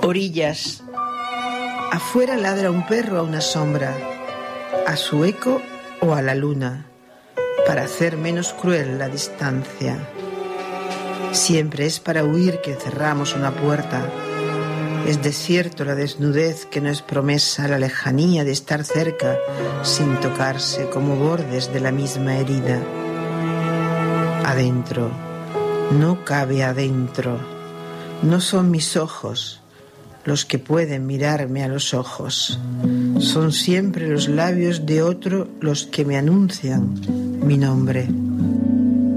Orillas. Afuera ladra un perro a una sombra, a su eco o a la luna, para hacer menos cruel la distancia. Siempre es para huir que cerramos una puerta. Es desierto la desnudez que no es promesa, la lejanía de estar cerca sin tocarse como bordes de la misma herida. Adentro, no cabe adentro, no son mis ojos los que pueden mirarme a los ojos. Son siempre los labios de otro los que me anuncian mi nombre.